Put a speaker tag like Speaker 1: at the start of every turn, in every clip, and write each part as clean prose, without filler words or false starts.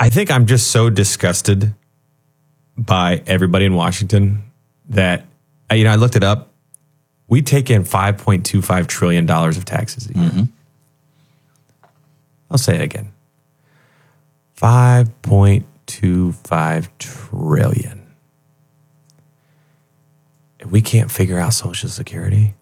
Speaker 1: I think I'm just so disgusted by everybody in Washington that, I looked it up. We take in $5.25 trillion of taxes a year. Mm-hmm. I'll say it again. $5.25 trillion. If we can't figure out Social Security,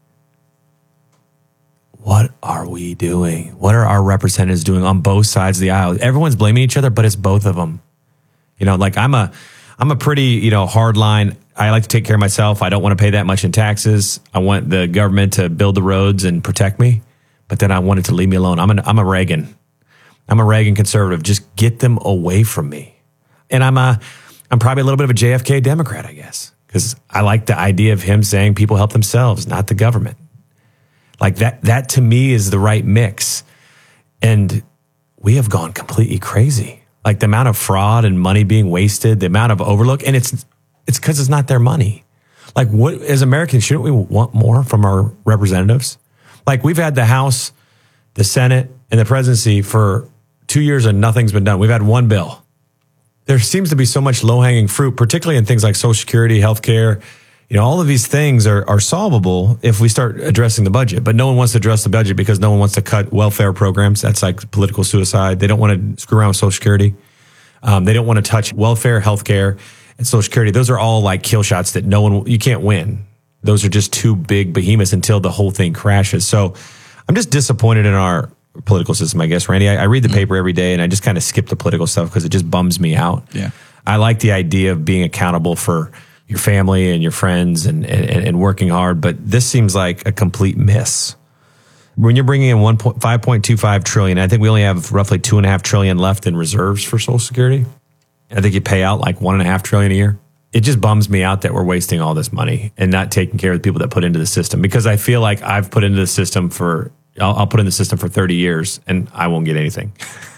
Speaker 1: what are we doing? What are our representatives doing on both sides of the aisle? Everyone's blaming each other, but it's both of them. Like I'm a pretty, hard line. I like to take care of myself. I don't want to pay that much in taxes. I want the government to build the roads and protect me, but then I want it to leave me alone. I'm a Reagan. I'm a Reagan conservative. Just get them away from me. And I'm probably a little bit of a JFK Democrat, I guess, because I like the idea of him saying people help themselves, not the government. Like that to me is the right mix. And we have gone completely crazy. Like the amount of fraud and money being wasted, the amount of overlook, and it's because it's not their money. Like what, as Americans, shouldn't we want more from our representatives? Like we've had the House, the Senate, and the presidency for 2 years and nothing's been done. We've had one bill. There seems to be so much low-hanging fruit, particularly in things like Social Security, healthcare. All of these things are solvable if we start addressing the budget. But no one wants to address the budget because no one wants to cut welfare programs. That's like political suicide. They don't want to screw around with Social Security. They don't want to touch welfare, healthcare, and Social Security. Those are all like kill shots that you can't win. Those are just too big behemoths until the whole thing crashes. So I'm just disappointed in our political system, I guess, Randy. I read the paper every day and I just kind of skip the political stuff because it just bums me out. Yeah. I like the idea of being accountable for your family and your friends and working hard, but this seems like a complete miss. When you're bringing in $5.25 trillion, I think we only have roughly $2.5 trillion left in reserves for Social Security. I think you pay out like $1.5 trillion a year. It just bums me out that we're wasting all this money and not taking care of the people that put into the system, because I feel like I've put into the system I'll put in the system for 30 years and I won't get anything.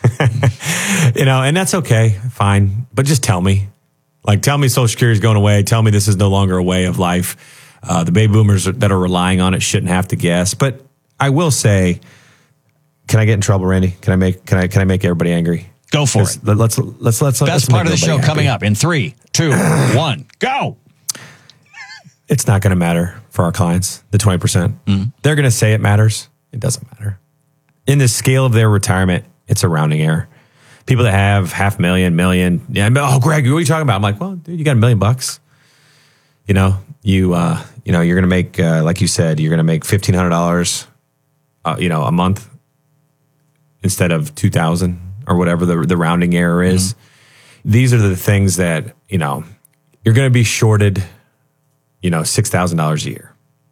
Speaker 1: And that's okay, fine. But just tell me. Tell me Social Security is going away. Tell me this is no longer a way of life. The baby boomers that are relying on it shouldn't have to guess. But I will say, can I get in trouble, Randy? Can I make everybody angry?
Speaker 2: Go for it.
Speaker 1: Let's
Speaker 2: Best part of the show coming up in 3, 2, 1, go.
Speaker 1: It's not going to matter for our clients, the 20%. Mm-hmm. They're going to say it matters. It doesn't matter. In the scale of their retirement, it's a rounding error. People that have $500,000, million. Yeah, oh, Greg, what are you talking about? I'm like, well, dude, you got $1 million. You're going to make, like you said, you're going to make $1,500, a month instead of $2,000 or whatever the rounding error is. Mm-hmm. These are the things that, you're going to be shorted, $6,000 a year.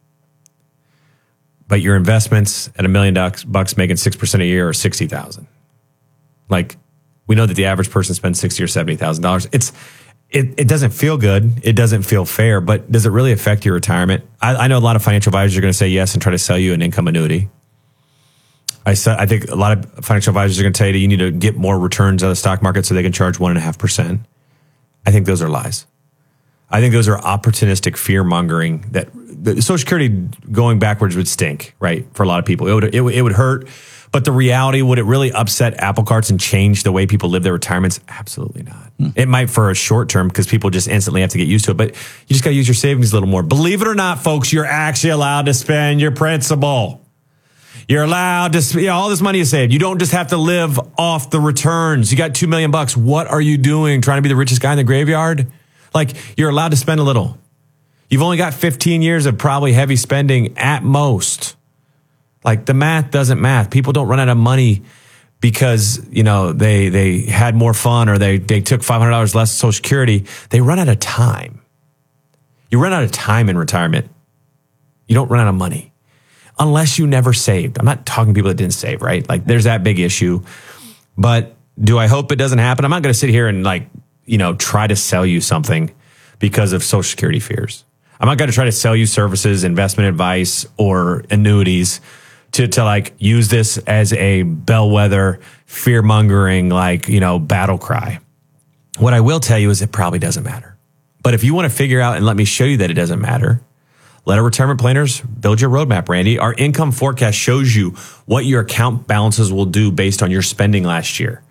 Speaker 1: But your investments at $1 million making 6% a year are $60,000. We know that the average person spends $60,000 or $70,000. It doesn't feel good. It doesn't feel fair. But does it really affect your retirement? I know a lot of financial advisors are going to say yes and try to sell you an income annuity. I think a lot of financial advisors are going to tell you need to get more returns out of the stock market so they can charge 1.5%. I think those are lies. I think those are opportunistic fear mongering that the Social Security going backwards would stink, right? For a lot of people, it would hurt. But the reality, would it really upset apple carts and change the way people live their retirements? Absolutely not. It might for a short term because people just instantly have to get used to it. But you just got to use your savings a little more. Believe it or not, folks, you're actually allowed to spend your principal. You're allowed to, all this money is saved. You don't just have to live off the returns. You got $2 million. What are you doing? Trying to be the richest guy in the graveyard? You're allowed to spend a little. You've only got 15 years of probably heavy spending at most. The math doesn't math. People don't run out of money because, they had more fun or they took $500 less Social Security. They run out of time. You run out of time in retirement. You don't run out of money unless you never saved. I'm not talking to people that didn't save, right? There's that big issue. But do I hope it doesn't happen? I'm not going to sit here and try to sell you something because of Social Security fears. I'm not going to try to sell you services, investment advice, or annuities to use this as a bellwether, fear-mongering, battle cry. What I will tell you is it probably doesn't matter. But if you want to figure out and let me show you that it doesn't matter, let our retirement planners build your roadmap, Randy. Our income forecast shows you what your account balances will do based on your spending last year.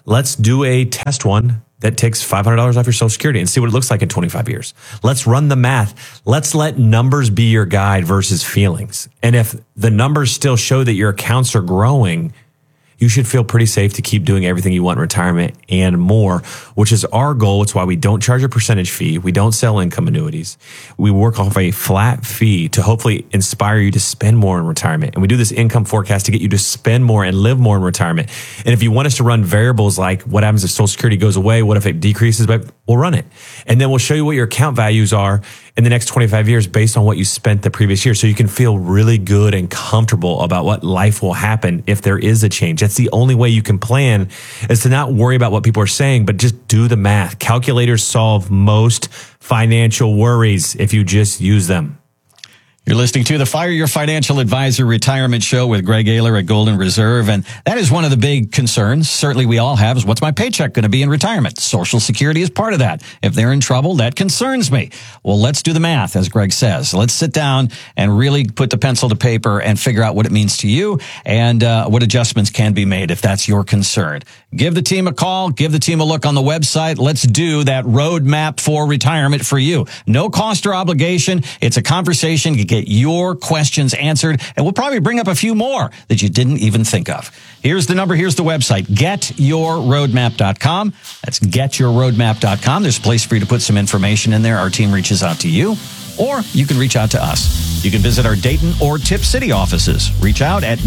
Speaker 1: let's do a test one that takes $500 off your Social Security and see what it looks like in 25 years. Let's run the math. Let's let numbers be your guide versus feelings. And if the numbers still show that your accounts are growing, you should feel pretty safe to keep doing everything you want in retirement and more, which is our goal. It's why we don't charge a percentage fee. We don't sell income annuities. We work off a flat fee to hopefully inspire you to spend more in retirement. And we do this income forecast to get you to spend more and live more in retirement. And if you want us to run variables like what happens if Social Security goes away, what if it decreases, but we'll run it. And then we'll show you what your account values are in the next 25 years based on what you spent the previous year. So you can feel really good and comfortable about what life will happen if there is a change. That's the only way you can plan, is to not worry about what people are saying, but just do the math. Calculators solve most financial worries if you just use them.
Speaker 2: You're listening to the Fire Your Financial Advisor Retirement Show with Greg Ayler at Golden Reserve. And that is one of the big concerns, certainly we all have, is what's my paycheck going to be in retirement? Social Security is part of that. If they're in trouble, that concerns me. Well, let's do the math, as Greg says. Let's sit down and really put the pencil to paper and figure out what it means to you and what adjustments can be made if that's your concern. Give the team a call. Give the team a look on the website. Let's do that roadmap for retirement for you. No cost or obligation. It's a conversation. You get your questions answered, and we'll probably bring up a few more that you didn't even think of. Here's the number. Here's the website, getyourroadmap.com. That's getyourroadmap.com. There's a place for you to put some information in there. Our team reaches out to you, or you can reach out to us. You can visit our Dayton or Tip City offices. Reach out at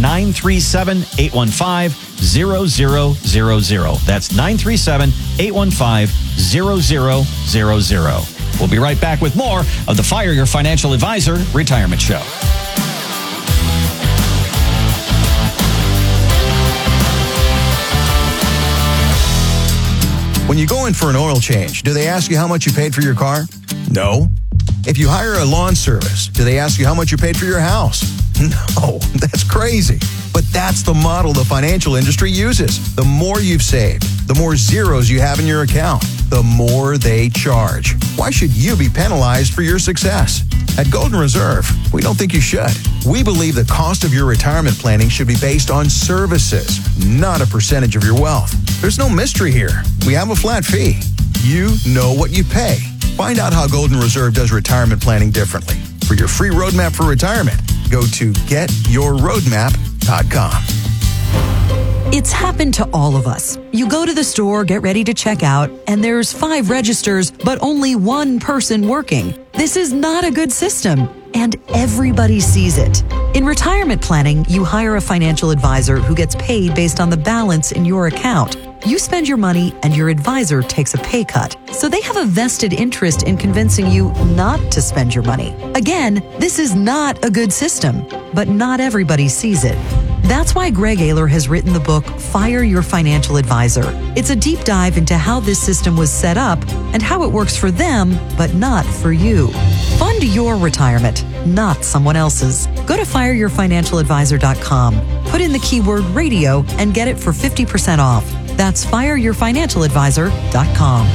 Speaker 2: 937-815-0000. That's 937-815-0000. We'll be right back with more of the Fire Your Financial Advisor Retirement Show.
Speaker 3: When you go in for an oil change, do they ask you how much you paid for your car? No. If you hire a lawn service, do they ask you how much you paid for your house? No, that's crazy. But that's the model the financial industry uses. The more you've saved, the more zeros you have in your account, the more they charge. Why should you be penalized for your success? At Golden Reserve, we don't think you should. We believe the cost of your retirement planning should be based on services, not a percentage of your wealth. There's no mystery here. We have a flat fee. You know what you pay. Find out how Golden Reserve does retirement planning differently. For your free roadmap for retirement, go to getyourroadmap.com.
Speaker 4: It's happened to all of us. You go to the store, get ready to check out, and there's 5 registers, but only one person working. This is not a good system, and everybody sees it. In retirement planning, you hire a financial advisor who gets paid based on the balance in your account. You spend your money and your advisor takes a pay cut. So they have a vested interest in convincing you not to spend your money. Again, this is not a good system, but not everybody sees it. That's why Greg Ayler has written the book, Fire Your Financial Advisor. It's a deep dive into how this system was set up and how it works for them, but not for you. Fund your retirement, not someone else's. Go to fireyourfinancialadvisor.com. Put in the keyword radio and get it for 50% off. That's fireyourfinancialadvisor.com.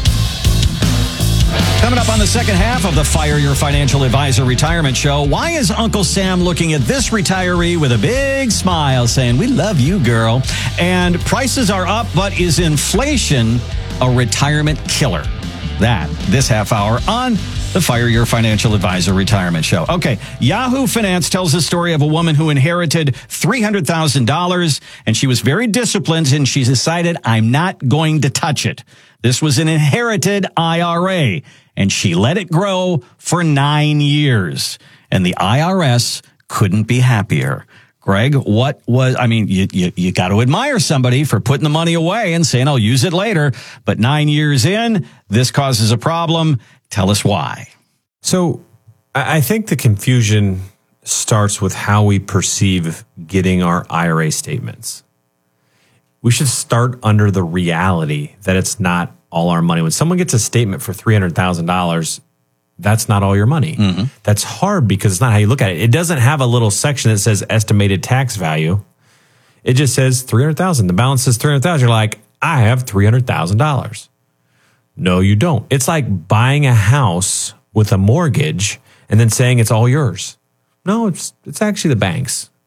Speaker 2: Coming up on the second half of the Fire Your Financial Advisor Retirement Show, why is Uncle Sam looking at this retiree with a big smile saying, "We love you, girl"? And prices are up, but is inflation a retirement killer? That, this half hour on the Fire Your Financial Advisor Retirement Show. Okay, Yahoo Finance tells the story of a woman who inherited $300,000, and she was very disciplined, and she decided, I'm not going to touch it. This was an inherited IRA, and she let it grow for 9 years, and the IRS couldn't be happier. Greg, what was, I mean, you got to admire somebody for putting the money away and saying, I'll use it later. But 9 years in, this causes a problem. Tell us why.
Speaker 1: So I think the confusion starts with how we perceive getting our IRA statements. We should start under the reality that it's not all our money. When someone gets a statement for $300,000, that's not all your money. Mm-hmm. That's hard because it's not how you look at it. It doesn't have a little section that says estimated tax value. It just says $300,000. The balance says $300,000. You're like, I have $300,000. No, you don't. It's like buying a house with a mortgage and then saying it's all yours. No, it's actually the bank's.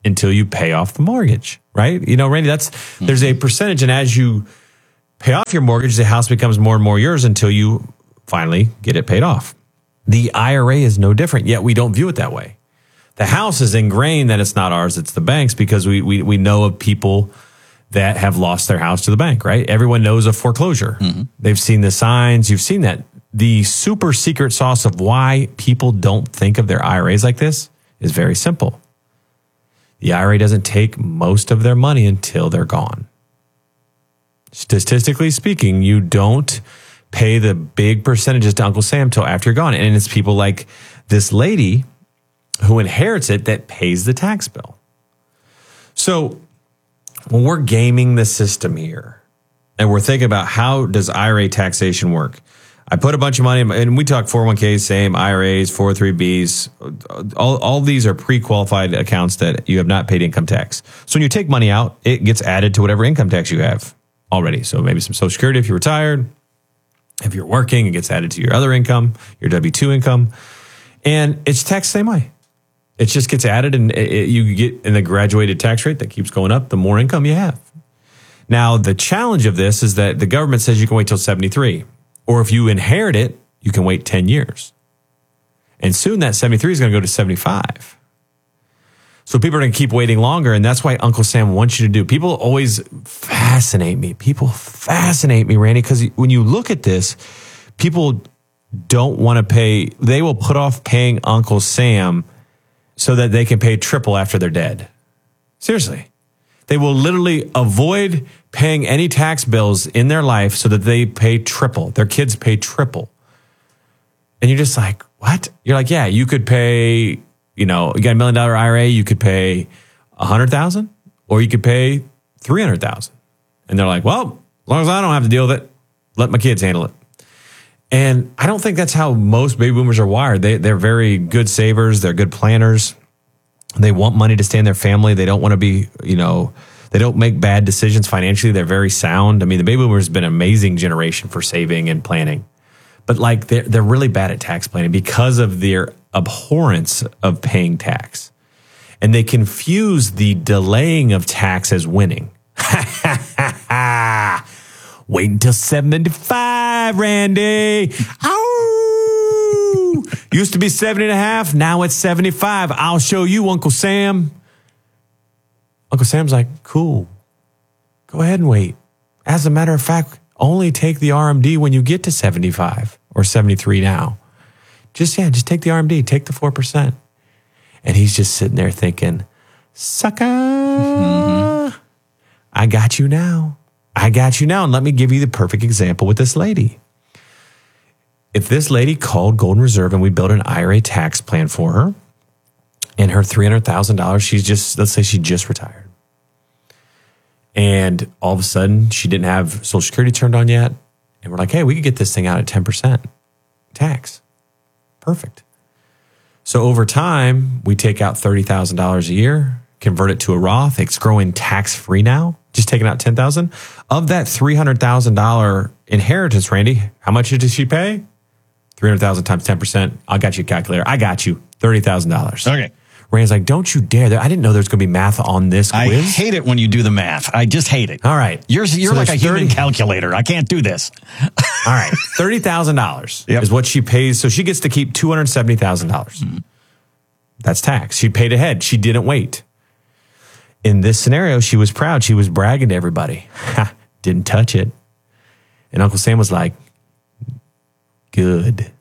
Speaker 1: until you pay off the mortgage, right? You know, Randy, there's a percentage, and as you pay off your mortgage, the house becomes more and more yours until you finally get it paid off. The IRA is no different, yet we don't view it that way. The house is ingrained that it's not ours, it's the bank's, because we know of people that have lost their house to the bank, right? Everyone knows of foreclosure. They've seen the signs, you've seen that. The super secret sauce of why people don't think of their IRAs like this is very simple. The IRA doesn't take most of their money until they're gone. Statistically speaking, you don't pay the big percentages to Uncle Sam till after you're gone. And it's people like this lady who inherits it that pays the tax bill. So when we're gaming the system here and we're thinking about how does IRA taxation work, I put a bunch of money in, and we talk 401ks, same, IRAs, 403bs. All these are pre-qualified accounts that you have not paid income tax. So when you take money out, it gets added to whatever income tax you have already. So maybe some Social Security if you're retired. If you're working, it gets added to your other income, your W-2 income. And it's taxed the same way. It just gets added, and you get in a graduated tax rate that keeps going up the more income you have. Now, the challenge of this is that the government says you can wait till 73. Or if you inherit it, you can wait 10 years. And soon that 73 is going to go to 75. So people are going to keep waiting longer. And that's why Uncle Sam wants you to do. People always fascinate me. People fascinate me, Randy, because when you look at this, people don't want to pay. They will put off paying Uncle Sam so that they can pay triple after they're dead. Seriously. They will literally avoid paying any tax bills in their life so that they pay triple. Their kids pay triple. And you're just like, what? You're like, yeah, you could pay, you got $1 million IRA, you could pay $100,000 or you could pay $300,000. And they're like, well, as long as I don't have to deal with it, let my kids handle it. And I don't think that's how most baby boomers are wired. They're very good savers. They're good planners. They want money to stay in their family. They don't want to be, they don't make bad decisions financially. They're very sound. I mean, the baby boomers has been an amazing generation for saving and planning. But like they're really bad at tax planning because of their abhorrence of paying tax. And they confuse the delaying of tax as winning. Wait until 75, Randy. Ow! Used to be 70.5. Now it's 75. I'll show you, Uncle Sam. Uncle Sam's like, cool. Go ahead and wait. As a matter of fact, only take the RMD when you get to 75 or 73 now. Just take the RMD. Take the 4%. And he's just sitting there thinking, sucker, I got you now. I got you now. And let me give you the perfect example with this lady. If this lady called Golden Reserve and we built an IRA tax plan for her, and her $300,000, let's say she just retired. And all of a sudden, she didn't have Social Security turned on yet. And we're like, hey, we could get this thing out at 10% tax. Perfect. So over time, we take out $30,000 a year, convert it to a Roth. It's growing tax-free now, just taking out $10,000. Of that $300,000 inheritance, Randy, how much did she pay? 300,000 times 10%. I got you a calculator. I got you $30,000.
Speaker 2: Okay.
Speaker 1: Randy's like, don't you dare. I didn't know there was going to be math on this quiz.
Speaker 2: I hate it when you do the math. I just hate it.
Speaker 1: All right.
Speaker 2: You're like a human calculator. I can't do this.
Speaker 1: All right. $30,000 is what she pays. So she gets to keep $270,000. That's tax. She paid ahead. She didn't wait. In this scenario, she was proud. She was bragging to everybody. Didn't touch it. And Uncle Sam was like, good.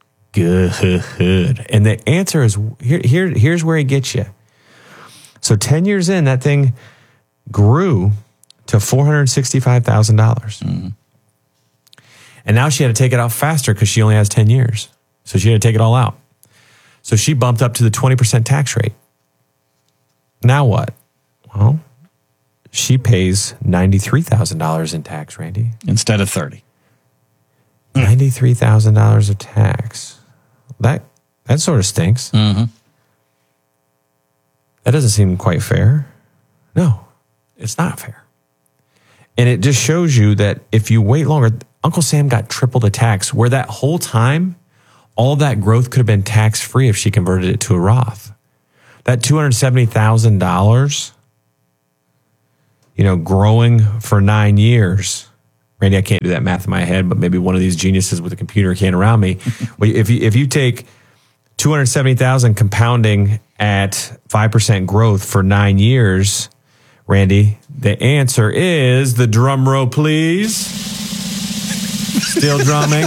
Speaker 1: And the answer is, here's where he gets you. So 10 years in, that thing grew to $465,000. And now she had to take it out faster because she only has 10 years. So she had to take it all out. So she bumped up to the 20% tax rate. Now what? Well, she pays $93,000 in tax, Randy.
Speaker 2: Instead of 30.
Speaker 1: $93,000 of tax. That sort of stinks. That doesn't seem quite fair. No, it's not fair. And it just shows you that if you wait longer, Uncle Sam got triple the tax, where that whole time, all of that growth could have been tax-free if she converted it to a Roth. That $270,000, growing for 9 years. Randy, I can't do that math in my head, but maybe one of these geniuses with a computer can around me. If you take 270,000 compounding at 5% growth for 9 years, Randy, the answer is, the drum roll, please. Still drumming.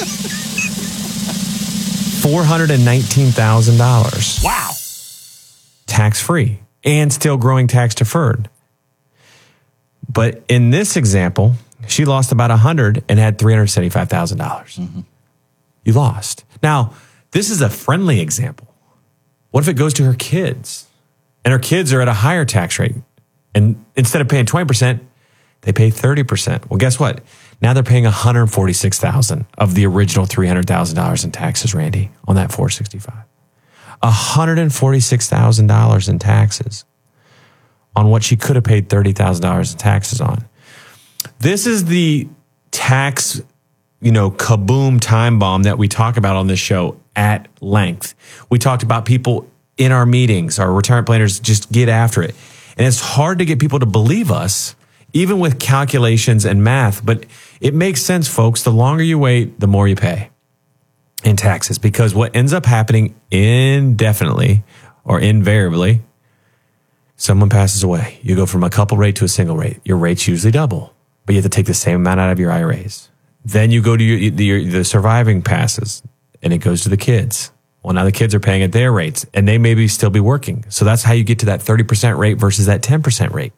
Speaker 1: $419,000.
Speaker 2: Wow.
Speaker 1: Tax-free and still growing tax-deferred. But in this example, she lost about $100 and had $375,000. Mm-hmm. You lost. Now, this is a friendly example. What if it goes to her kids? And her kids are at a higher tax rate. And instead of paying 20%, they pay 30%. Well, guess what? Now they're paying $146,000 of the original $300,000 in taxes, Randy, on that 465. $146,000 in taxes on what she could have paid $30,000 in taxes on. This is the tax, kaboom time bomb that we talk about on this show at length. We talked about people in our meetings, our retirement planners, just get after it. And it's hard to get people to believe us, even with calculations and math, but it makes sense, folks. The longer you wait, the more you pay in taxes, because what ends up happening indefinitely or invariably, someone passes away. You go from a couple rate to a single rate. Your rates usually double, but you have to take the same amount out of your IRAs. Then you go to the surviving passes, and it goes to the kids. Well, now the kids are paying at their rates, and they maybe still be working. So that's how you get to that 30% rate versus that 10% rate.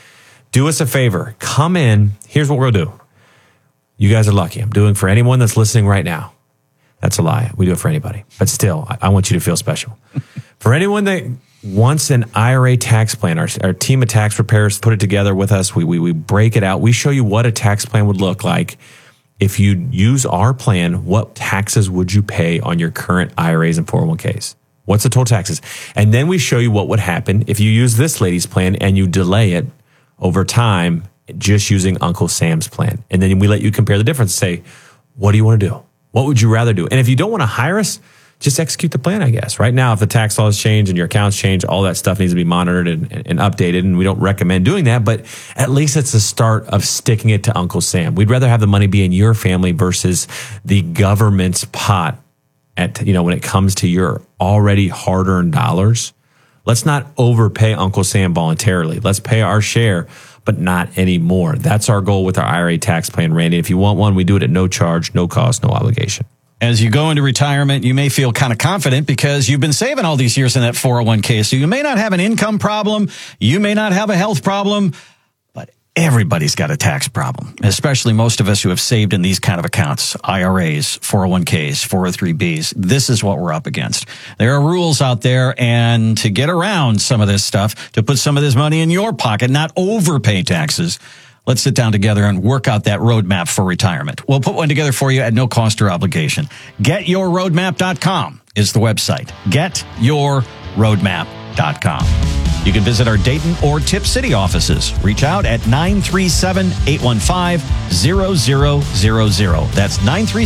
Speaker 1: Do us a favor. Come in. Here's what we'll do. You guys are lucky. I'm doing for anyone that's listening right now. That's a lie. We do it for anybody. But still, I want you to feel special. For anyone that wants an IRA tax plan, our team of tax preparers put it together with us. We break it out. We show you what a tax plan would look like. If you use our plan, what taxes would you pay on your current IRAs and 401ks? What's the total taxes? And then we show you what would happen if you use this lady's plan and you delay it over time just using Uncle Sam's plan. And then we let you compare the difference. Say, what do you want to do? What would you rather do? And if you don't want to hire us, just execute the plan, I guess. Right now, if the tax laws change and your accounts change, all that stuff needs to be monitored and updated, and we don't recommend doing that, but at least it's the start of sticking it to Uncle Sam. We'd rather have the money be in your family versus the government's pot when it comes to your already hard-earned dollars. Let's not overpay Uncle Sam voluntarily. Let's pay our share, but not anymore. That's our goal with our IRA tax plan, Randy. If you want one, we do it at no charge, no cost, no obligation.
Speaker 2: As you go into retirement, you may feel kind of confident because you've been saving all these years in that 401k. So you may not have an income problem. You may not have a health problem, but everybody's got a tax problem, especially most of us who have saved in these kind of accounts, IRAs, 401ks, 403bs. This is what we're up against. There are rules out there, and to get around some of this stuff, to put some of this money in your pocket, not overpay taxes, let's sit down together and work out that roadmap for retirement. We'll put one together for you at no cost or obligation. GetYourRoadmap.com is the website. GetYourRoadmap.com. You can visit our Dayton or Tip City offices. Reach out at 937-815-0000. That's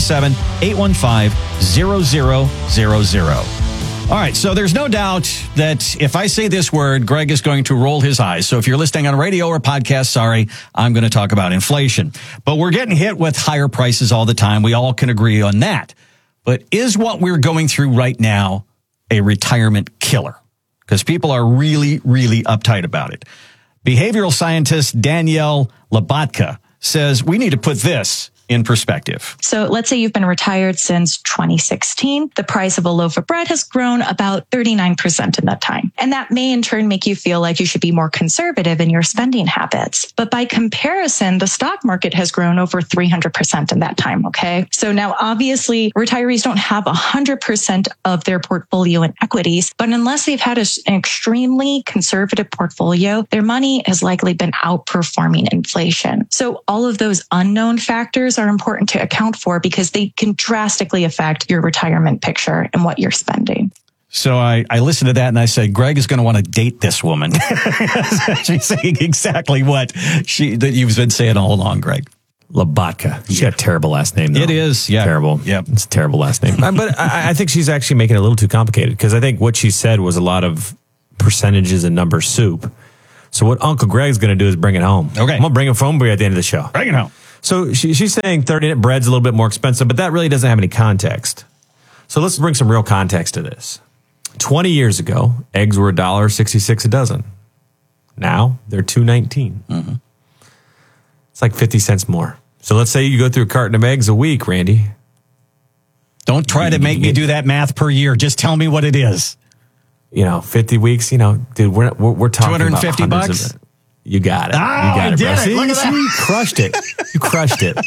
Speaker 2: 937-815-0000. All right, so there's no doubt that if I say this word, Greg is going to roll his eyes. So if you're listening on radio or podcast, sorry, I'm going to talk about inflation. But we're getting hit with higher prices all the time. We all can agree on that. But is what we're going through right now a retirement killer? Because people are really, really uptight about it. Behavioral scientist Danielle Labatka says we need to put this in perspective.
Speaker 5: So let's say you've been retired since 2016. The price of a loaf of bread has grown about 39% in that time. And that may in turn make you feel like you should be more conservative in your spending habits. But by comparison, the stock market has grown over 300% in that time, okay? So now obviously retirees don't have 100% of their portfolio in equities, but unless they've had an extremely conservative portfolio, their money has likely been outperforming inflation. So all of those unknown factors are important to account for because they can drastically affect your retirement picture and what you're spending.
Speaker 2: So I listened to that and I said, Greg is going to want to date this woman. She's saying exactly what that you've been saying all along, Greg.
Speaker 1: Labatka. She's got a terrible last name, though.
Speaker 2: It is, yeah.
Speaker 1: Terrible.
Speaker 2: Yep.
Speaker 1: It's a terrible last name. But I think she's actually making it a little too complicated because I think what she said was a lot of percentages and numbers soup. So what Uncle Greg's going to do is bring it home.
Speaker 2: Okay.
Speaker 1: I'm going to bring it home for you at the end of the show.
Speaker 2: Bring it home.
Speaker 1: So she's saying 30 bread's a little bit more expensive, but that really doesn't have any context. So let's bring some real context to this. 20 years ago, eggs were $1.66 a dozen. Now they're $2.19. Mm-hmm. It's like 50 cents more. So let's say you go through a carton of eggs a week, Randy.
Speaker 2: Don't try to make me do that math per year. Just tell me what it is.
Speaker 1: 50 weeks, dude, we're talking
Speaker 2: $250
Speaker 1: about
Speaker 2: bucks.
Speaker 1: You got it.
Speaker 2: Ah,
Speaker 1: you got
Speaker 2: I
Speaker 1: it,
Speaker 2: did
Speaker 1: bro.
Speaker 2: it.
Speaker 1: See,
Speaker 2: Look at that.
Speaker 1: you crushed it. You crushed it.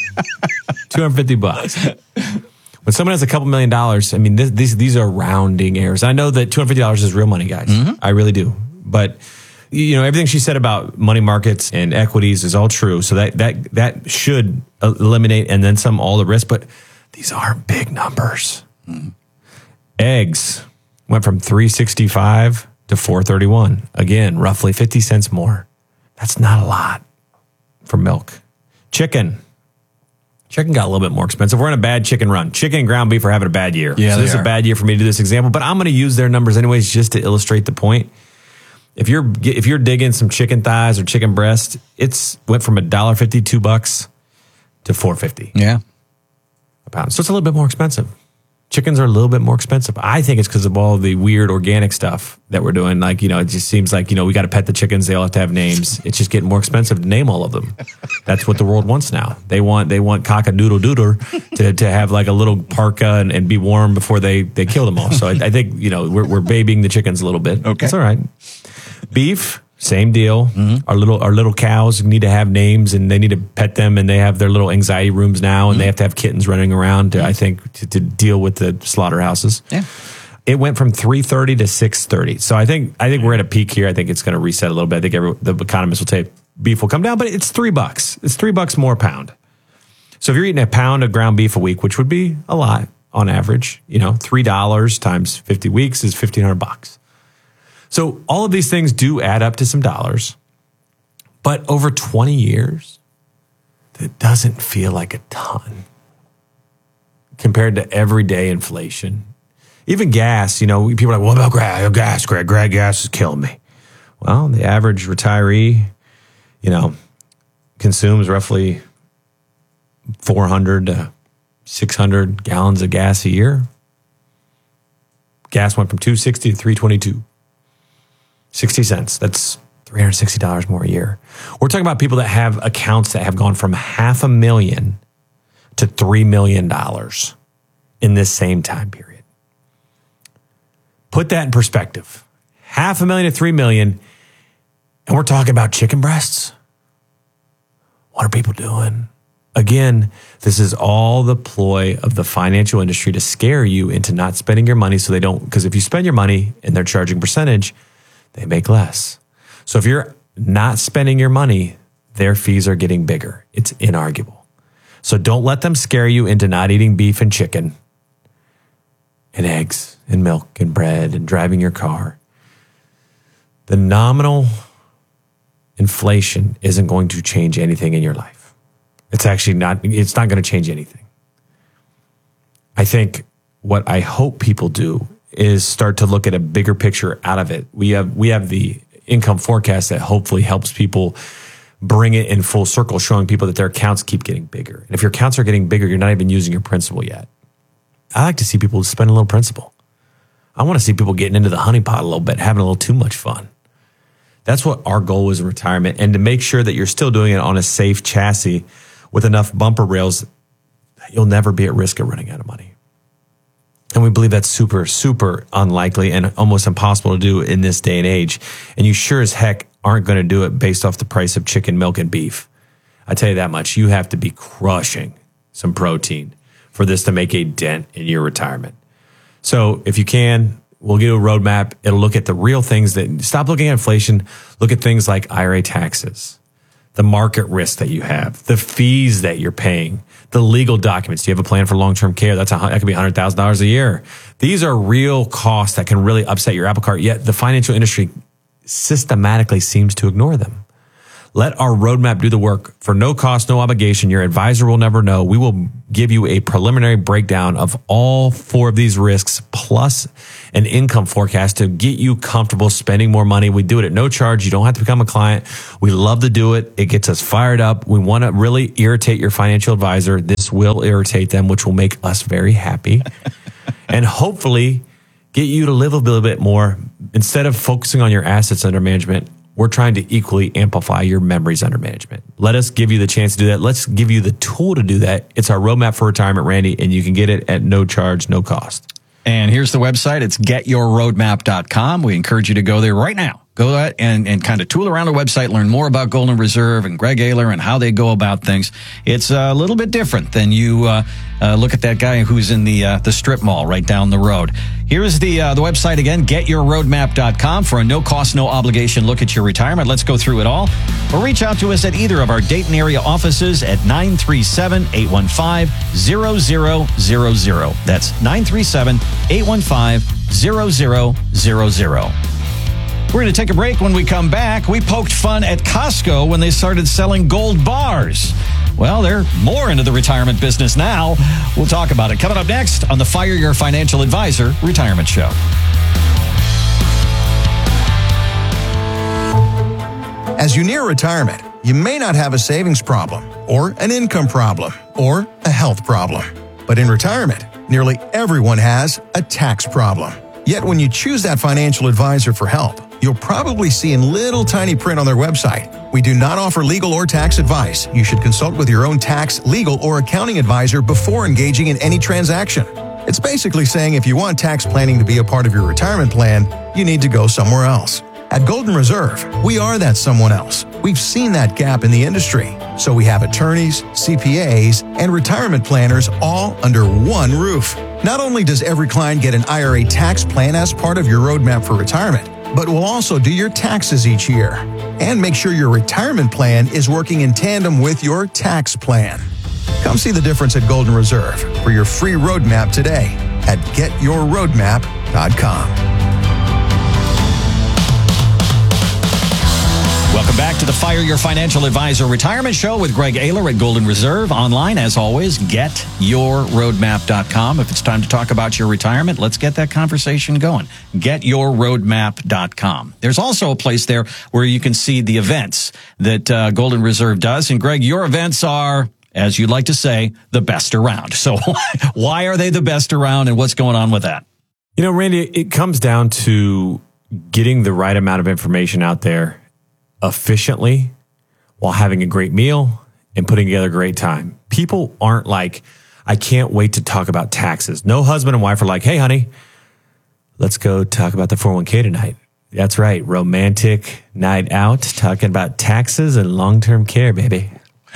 Speaker 1: $250. When someone has a couple $1 million, I mean, these are rounding errors. I know that $250 is real money, guys. Mm-hmm. I really do. But everything she said about money markets and equities is all true. So that should eliminate and then some all the risk. But these aren't big numbers. Mm-hmm. Eggs went from $3.65 to $4.31. Again, roughly 50 cents more. That's not a lot for milk. Chicken got a little bit more expensive. We're in a bad chicken run. Chicken and ground beef are having a bad year.
Speaker 2: Yeah,
Speaker 1: so this is a bad year for me to do this example, but I'm going to use their numbers anyways just to illustrate the point. If you're digging some chicken thighs or chicken breast, it's went from $1.50, $2 to $4.50.
Speaker 2: Yeah.
Speaker 1: A pound. So it's a little bit more expensive. Chickens are a little bit more expensive. I think it's because of all the weird organic stuff that we're doing. Like, it just seems like, we got to pet the chickens. They all have to have names. It's just getting more expensive to name all of them. That's what the world wants now. They want cock-a-doodle-dooder to have like a little parka and be warm before they kill them all. So I think, we're babying the chickens a little bit.
Speaker 2: Okay.
Speaker 1: That's all right. Beef, same deal. Mm-hmm. Our little cows need to have names and they need to pet them, and they have their little anxiety rooms now, and they have to have kittens running around to deal with the slaughterhouses. Yeah. It went from $3.30 to $6.30. So I think we're at a peak here. I think it's going to reset a little bit. I think the economists will say beef will come down, but it's $3. It's $3 more a pound. So if you're eating a pound of ground beef a week, which would be a lot on average, $3 times 50 weeks is $1,500. So all of these things do add up to some dollars, but over 20 years, that doesn't feel like a ton compared to everyday inflation. Even gas, people are like, what about gas, Greg? Gas is killing me. Well, the average retiree, consumes roughly 400 to 600 gallons of gas a year. Gas went from $2.60 to $3.22. 60 cents. That's $360 more a year. We're talking about people that have accounts that have gone from $500,000 to $3 million in this same time period. Put that in perspective. $500,000 to $3 million, and we're talking about chicken breasts. What are people doing? Again, this is all the ploy of the financial industry to scare you into not spending your money so they don't, because if you spend your money and they're charging percentage, they make less. So if you're not spending your money, their fees are getting bigger. It's inarguable. So don't let them scare you into not eating beef and chicken and eggs and milk and bread and driving your car. The nominal inflation isn't going to change anything in your life. It's not going to change anything. I think what I hope people do is start to look at a bigger picture out of it. We have the income forecast that hopefully helps people bring it in full circle, showing people that their accounts keep getting bigger. And if your accounts are getting bigger, you're not even using your principal yet. I like to see people spend a little principal. I want to see people getting into the honeypot a little bit, having a little too much fun. That's what our goal is in retirement, and to make sure that you're still doing it on a safe chassis with enough bumper rails that you'll never be at risk of running out of money. And we believe that's super, super unlikely and almost impossible to do in this day and age. And you sure as heck aren't going to do it based off the price of chicken, milk, and beef. I tell you that much. You have to be crushing some protein for this to make a dent in your retirement. So if you can, we'll give you a roadmap. It'll look at the real things that stop looking at inflation. Look at things like IRA taxes, the market risk that you have, the fees that you're paying, the legal documents. Do you have a plan for long-term care? That could be $100,000 a year. These are real costs that can really upset your apple cart, yet the financial industry systematically seems to ignore them. Let our roadmap do the work for no cost, no obligation. Your advisor will never know. We will give you a preliminary breakdown of all 4 of these risks plus an income forecast to get you comfortable spending more money. We do it at no charge. You don't have to become a client. We love to do it. It gets us fired up. We want to really irritate your financial advisor. This will irritate them, which will make us very happy. And hopefully get you to live a little bit more. Instead of focusing on your assets under management, we're trying to equally amplify your memories under management. Let us give you the chance to do that. Let's give you the tool to do that. It's our roadmap for retirement, Randy, and you can get it at no charge, no cost.
Speaker 2: And here's the website. It's getyourroadmap.com. We encourage you to go there right now. Go there and kind of tool around the website, learn more about Golden Reserve and Greg Ayler and how they go about things. It's a little bit different than you look at that guy who's in the strip mall right down the road. Here's the website again, getyourroadmap.com, for a no-cost, no-obligation look at your retirement. Let's go through it all. Or reach out to us at either of our Dayton area offices at 937-815-0000. That's 937-815-0000. We're going to take a break. When we come back, we poked fun at Costco when they started selling gold bars. Well, they're more into the retirement business now. We'll talk about it coming up next on the Fire Your Financial Advisor Retirement Show.
Speaker 3: As you near retirement, you may not have a savings problem, or an income problem, or a health problem. But in retirement, nearly everyone has a tax problem. Yet when you choose that financial advisor for help, you'll probably see in little tiny print on their website, "We do not offer legal or tax advice. You should consult with your own tax, legal, or accounting advisor before engaging in any transaction." It's basically saying if you want tax planning to be a part of your retirement plan, you need to go somewhere else. At Golden Reserve, we are that someone else. We've seen that gap in the industry. So we have attorneys, CPAs, and retirement planners all under one roof. Not only does every client get an IRA tax plan as part of your roadmap for retirement, but we'll also do your taxes each year and make sure your retirement plan is working in tandem with your tax plan. Come see the difference at Golden Reserve for your free roadmap today at getyourroadmap.com.
Speaker 2: Welcome back to the Fire Your Financial Advisor Retirement Show with Greg Ayler at Golden Reserve. Online, as always, getyourroadmap.com. If it's time to talk about your retirement, let's get that conversation going. Getyourroadmap.com. There's also a place there where you can see the events that Golden Reserve does. And Greg, your events are, as you'd like to say, the best around. So why are they the best around, and what's going on with that?
Speaker 1: You know, Randy, it comes down to getting the right amount of information out there efficiently while having a great meal and putting together a great time. People aren't like, I can't wait to talk about taxes. No husband and wife are like, hey, honey, let's go talk about the 401k tonight. That's right. Romantic night out, talking about taxes and long-term care, baby.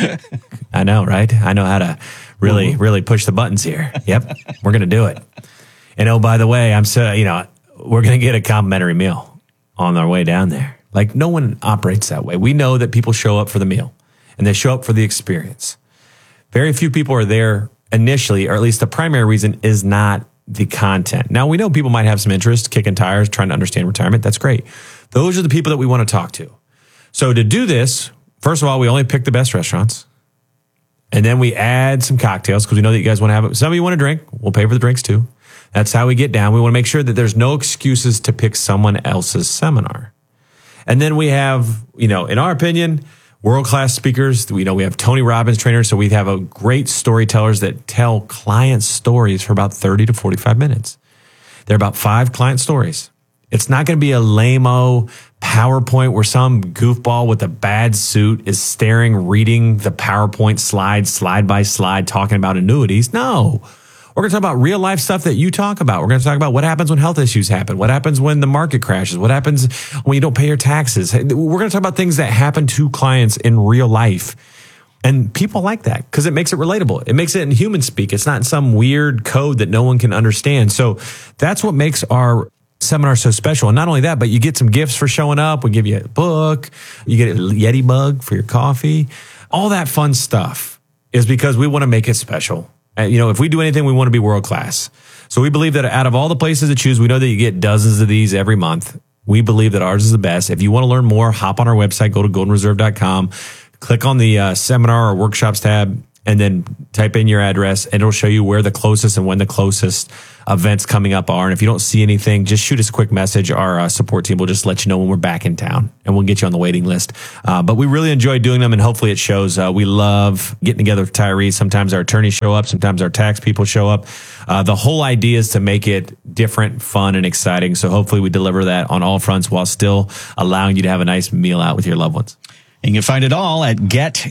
Speaker 1: I know, right? I know how to really push the buttons here. Yep. We're going to do it. And oh, by the way, we're going to get a complimentary meal on our way down there. Like, no one operates that way. We know that people show up for the meal and they show up for the experience. Very few people are there initially, or at least the primary reason is not the content. Now, we know people might have some interest, kicking tires, trying to understand retirement. That's great. Those are the people that we want to talk to. So to do this, first of all, we only pick the best restaurants. And then we add some cocktails because we know that you guys want to have it. Some of you want to drink. We'll pay for the drinks too. That's how we get down. We want to make sure that there's no excuses to pick someone else's seminar. And then we have, in our opinion, world-class speakers. We have Tony Robbins trainers. So we have a great storytellers that tell client stories for about 30 to 45 minutes. They're about 5 client stories. It's not going to be a lame-o PowerPoint where some goofball with a bad suit is reading the PowerPoint slide by slide, talking about annuities. No. We're going to talk about real life stuff that you talk about. We're going to talk about what happens when health issues happen. What happens when the market crashes? What happens when you don't pay your taxes? We're going to talk about things that happen to clients in real life. And people like that because it makes it relatable. It makes it in human speak. It's not in some weird code that no one can understand. So that's what makes our seminar so special. And not only that, but you get some gifts for showing up. We give you a book. You get a Yeti mug for your coffee. All that fun stuff is because we want to make it special. If we do anything, we want to be world class. So we believe that out of all the places to choose, we know that you get dozens of these every month. We believe that ours is the best. If you want to learn more, hop on our website, go to goldenreserve.com, click on the seminar or workshops tab, and then type in your address, and it'll show you where the closest and when the closest events coming up are. And if you don't see anything, just shoot us a quick message. Our support team will just let you know when we're back in town, and we'll get you on the waiting list. But we really enjoy doing them, and hopefully it shows. We love getting together with retirees. Sometimes our attorneys show up. Sometimes our tax people show up. The whole idea is to make it different, fun, and exciting. So hopefully we deliver that on all fronts while still allowing you to have a nice meal out with your loved ones.
Speaker 2: You can find it all at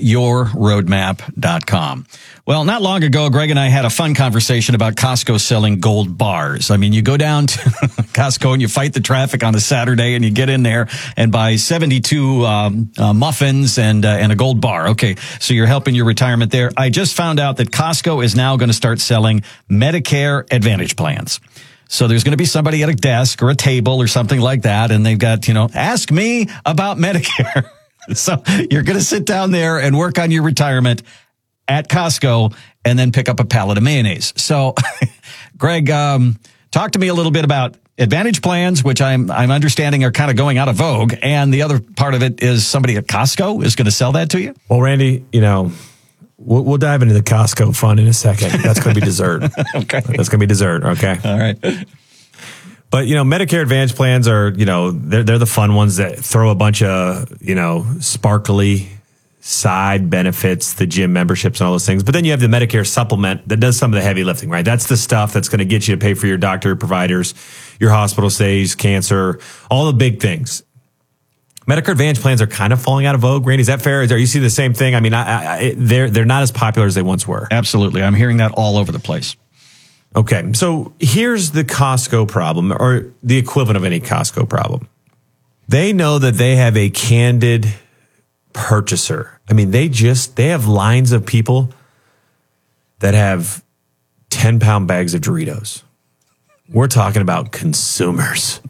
Speaker 2: getyourroadmap.com. Well, not long ago, Greg and I had a fun conversation about Costco selling gold bars. I mean, you go down to Costco and you fight the traffic on a Saturday and you get in there and buy 72 muffins and a gold bar. Okay, so you're helping your retirement there. I just found out that Costco is now going to start selling Medicare Advantage plans. So there's going to be somebody at a desk or a table or something like that, and they've got, ask me about Medicare. So you're going to sit down there and work on your retirement at Costco and then pick up a pallet of mayonnaise. So, Greg, talk to me a little bit about Advantage plans, which I'm understanding are kind of going out of vogue. And the other part of it is somebody at Costco is going to sell that to you?
Speaker 1: Well, Randy, we'll dive into the Costco fun in a second. That's going to be dessert.
Speaker 2: Okay.
Speaker 1: That's going to be dessert, okay?
Speaker 2: All right.
Speaker 1: But, Medicare Advantage plans are, they're the fun ones that throw a bunch of, sparkly side benefits, the gym memberships and all those things. But then you have the Medicare supplement that does some of the heavy lifting, right? That's the stuff that's going to get you to pay for your doctor, providers, your hospital stays, cancer, all the big things. Medicare Advantage plans are kind of falling out of vogue. Randy, is that fair? Are you see the same thing? I mean, they're not as popular as they once were.
Speaker 2: Absolutely. I'm hearing that all over the place.
Speaker 1: Okay, so here's the Costco problem, or the equivalent of any Costco problem. They know that they have a candid purchaser. I mean, they have lines of people that have 10-pound bags of Doritos. We're talking about consumers.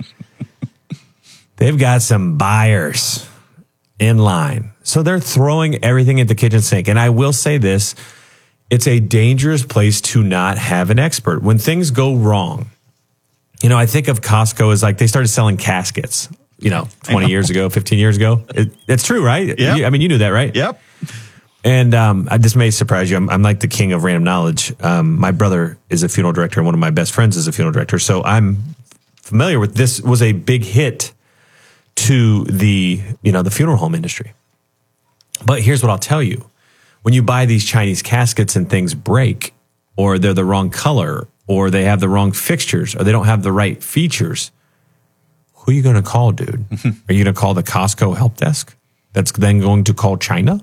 Speaker 1: They've got some buyers in line. So they're throwing everything at the kitchen sink. And I will say this, it's a dangerous place to not have an expert. When things go wrong, I think of Costco as like they started selling caskets, 20 years ago, 15 years ago. It's true, right?
Speaker 2: Yeah.
Speaker 1: I mean, you knew that, right?
Speaker 2: Yep.
Speaker 1: And this may surprise you. I'm like the king of random knowledge. My brother is a funeral director, and one of my best friends is a funeral director. So I'm familiar with this. Was a big hit to the funeral home industry. But here's what I'll tell you. When you buy these Chinese caskets and things break, or they're the wrong color, or they have the wrong fixtures, or they don't have the right features, who are you going to call, dude? Are you going to call the Costco help desk? That's then going to call China?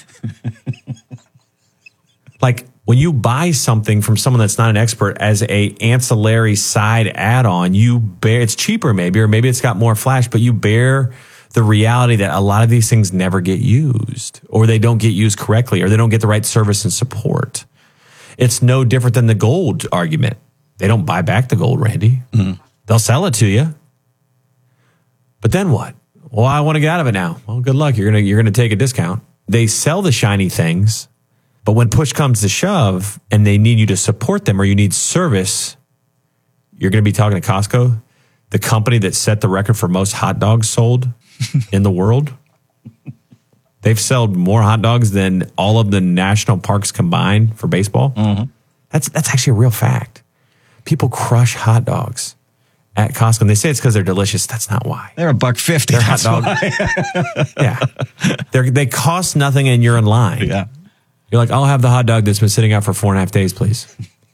Speaker 1: Like, when you buy something from someone that's not an expert as a ancillary side add-on, it's cheaper maybe, or maybe it's got more flash, but you bear the reality that a lot of these things never get used, or they don't get used correctly, or they don't get the right service and support. It's no different than the gold argument. They don't buy back the gold, Randy. Mm-hmm. They'll sell it to you. But then what? Well, I want to get out of it now. Well, good luck. You're gonna take a discount. They sell the shiny things, but when push comes to shove and they need you to support them, or you need service, you're going to be talking to Costco, the company that set the record for most hot dogs sold in the world. They've sold more hot dogs than all of the national parks combined for baseball. Mm-hmm. That's actually a real fact. People crush hot dogs at Costco, and they say it's because they're delicious. That's not why.
Speaker 2: They're $1.50.
Speaker 1: They're hot dogs. Yeah, they cost nothing, and you're in line.
Speaker 2: Yeah,
Speaker 1: you're like, I'll have the hot dog that's been sitting out for 4.5 days, please.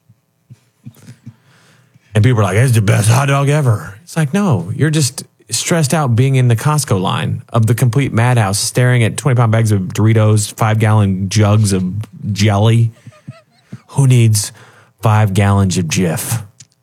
Speaker 1: And people are like, it's the best hot dog ever. It's like, no, you're just stressed out being in the Costco line of the complete madhouse, staring at 20-pound bags of Doritos, 5-gallon jugs of jelly. Who needs 5 gallons of Jif?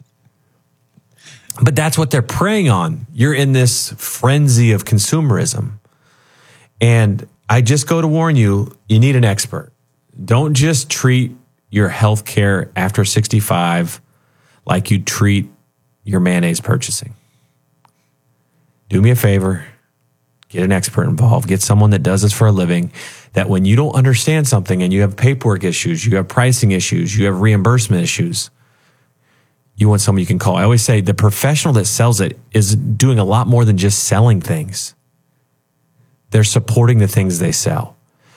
Speaker 1: But that's what they're preying on. You're in this frenzy of consumerism. And I just go to warn you, you need an expert. Don't just treat your health care after 65 like you treat your mayonnaise purchasing. Do me a favor, get an expert involved, get someone that does this for a living, that when you don't understand something and you have paperwork issues, you have pricing issues, you have reimbursement issues, you want someone you can call. I always say the professional that sells it is doing a lot more than just selling things. They're supporting the things they sell.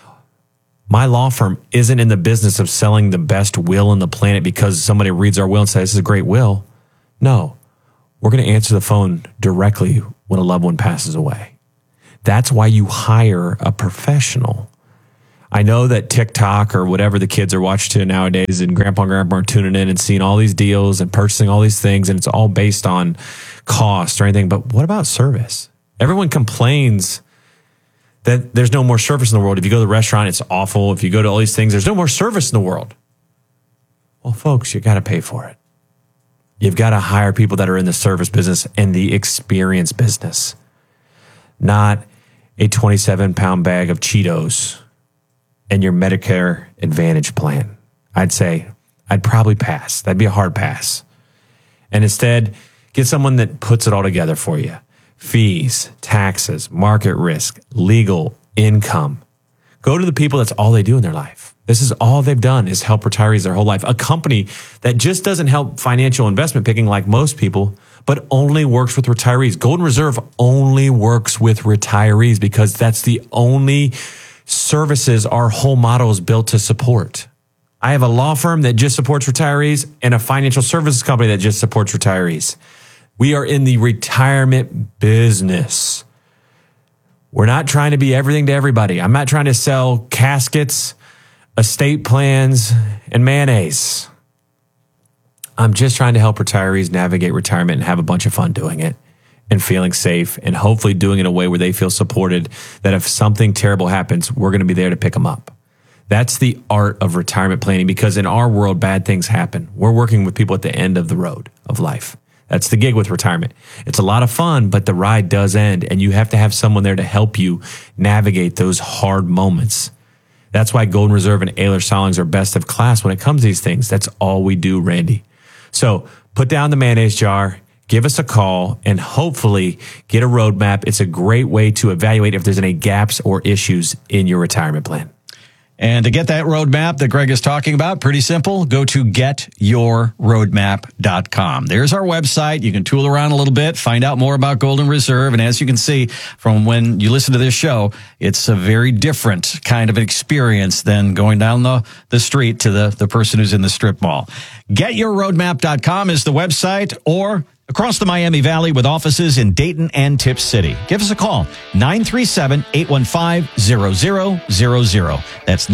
Speaker 1: My law firm isn't in the business of selling the best will on the planet because somebody reads our will and says, this is a great will. No, we're going to answer the phone directly when a loved one passes away. That's why you hire a professional. I know that TikTok or whatever the kids are watching to nowadays and grandpa and grandma are tuning in and seeing all these deals and purchasing all these things, and it's all based on cost or anything. But what about service? Everyone complains that there's no more service in the world. If you go to the restaurant, it's awful. If you go to all these things, there's no more service in the world. Well, folks, you got to pay for it. You've got to hire people that are in the service business and the experience business, not a 27-pound bag of Cheetos and your Medicare Advantage plan. I'd say I'd probably pass. That'd be a hard pass. And instead, get someone that puts it all together for you. Fees, taxes, market risk, legal, income. Go to the people that's all they do in their life. This is all they've done is help retirees their whole life. A company that just doesn't help financial investment picking like most people, but only works with retirees. Golden Reserve only works with retirees because that's the only services our whole model is built to support. I have a law firm that just supports retirees and a financial services company that just supports retirees. We are in the retirement business. We're not trying to be everything to everybody. I'm not trying to sell caskets, estate plans, and mayonnaise. I'm just trying to help retirees navigate retirement and have a bunch of fun doing it and feeling safe and hopefully doing it in a way where they feel supported, that if something terrible happens, we're going to be there to pick them up. That's the art of retirement planning, because in our world, bad things happen. We're working with people at the end of the road of life. That's the gig with retirement. It's a lot of fun, but the ride does end, and you have to have someone there to help you navigate those hard moments. That's why Golden Reserve and Ehlers Stallings are best of class when it comes to these things. That's all we do, Randy. So put down the mayonnaise jar, give us a call, and hopefully get a roadmap. It's a great way to evaluate if there's any gaps or issues in your retirement plan.
Speaker 2: And to get that roadmap that Greg is talking about, pretty simple. Go to getyourroadmap.com. There's our website. You can tool around a little bit, find out more about Golden Reserve. And as you can see from when you listen to this show, it's a very different kind of experience than going down the street to the person who's in the strip mall. Getyourroadmap.com is the website, or across the Miami Valley with offices in Dayton and Tipp City. Give us a call, 937-815-0000. That's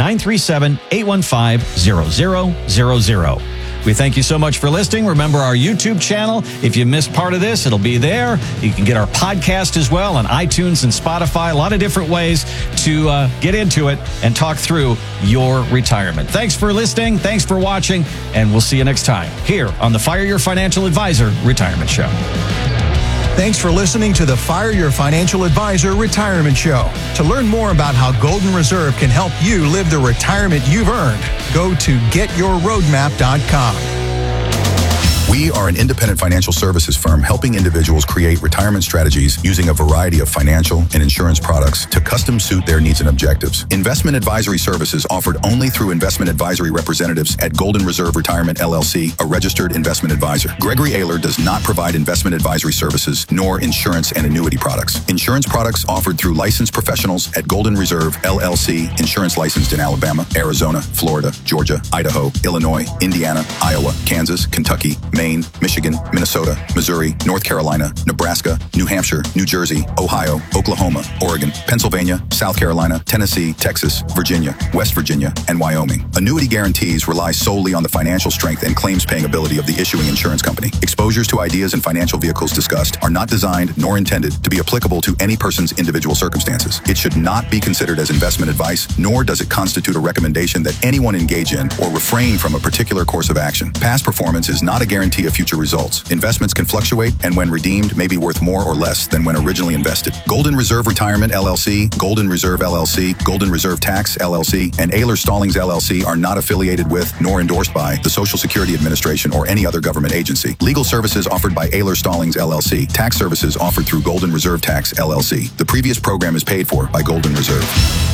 Speaker 2: 937-815-0000. We thank you so much for listening. Remember our YouTube channel. If you missed part of this, it'll be there. You can get our podcast as well on iTunes and Spotify. A lot of different ways to get into it and talk through your retirement. Thanks for listening. Thanks for watching. And we'll see you next time here on the Fire Your Financial Advisor Retirement Show.
Speaker 3: Thanks for listening to the Fire Your Financial Advisor Retirement Show. To learn more about how Golden Reserve can help you live the retirement you've earned, go to getyourroadmap.com.
Speaker 6: We are an independent financial services firm helping individuals create retirement strategies using a variety of financial and insurance products to custom suit their needs and objectives. Investment advisory services offered only through investment advisory representatives at Golden Reserve Retirement LLC, a registered investment advisor. Gregory Ehlers does not provide investment advisory services nor insurance and annuity products. Insurance products offered through licensed professionals at Golden Reserve LLC, insurance licensed in Alabama, Arizona, Florida, Georgia, Idaho, Illinois, Indiana, Iowa, Kansas, Kentucky, Maine, Michigan, Minnesota, Missouri, North Carolina, Nebraska, New Hampshire, New Jersey, Ohio, Oklahoma, Oregon, Pennsylvania, South Carolina, Tennessee, Texas, Virginia, West Virginia, and Wyoming. Annuity guarantees rely solely on the financial strength and claims paying ability of the issuing insurance company. Exposures to ideas and financial vehicles discussed are not designed nor intended to be applicable to any person's individual circumstances. It should not be considered as investment advice, nor does it constitute a recommendation that anyone engage in or refrain from a particular course of action. Past performance is not a guarantee of future results. Investments can fluctuate and when redeemed may be worth more or less than when originally invested. Golden Reserve Retirement LLC, Golden Reserve LLC, Golden Reserve Tax LLC, and Ehlers Stallings LLC are not affiliated with nor endorsed by the Social Security Administration or any other government agency. Legal services offered by Ehlers Stallings LLC. Tax services offered through Golden Reserve Tax LLC. The previous program is paid for by Golden Reserve.